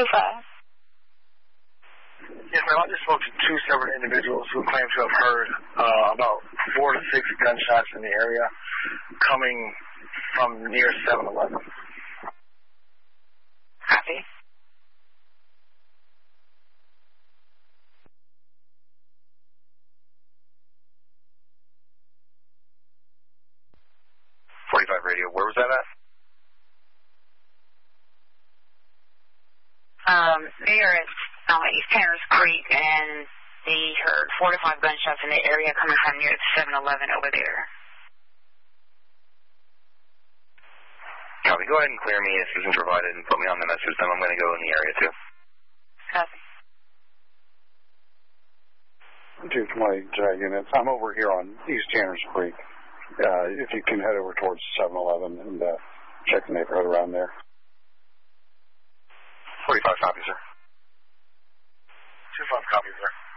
Yes, ma'am. I just spoke to two separate individuals who claim to have heard about 4 to 6 gunshots in the area coming from near 7-Eleven. Copy. Radio. Where was that at? They are at East Tanners Creek, and they heard 4 to 5 gunshots in the area coming from near the 7-Eleven over there. Copy. Go ahead and clear me if isn't provided and put me on the message. Then I'm going to go in the area too. Copy. 220 units. I'm over here on East Tanners Creek. If you can head over towards 7-Eleven and check the neighborhood around there. 45 copy, sir. 25 copies, sir.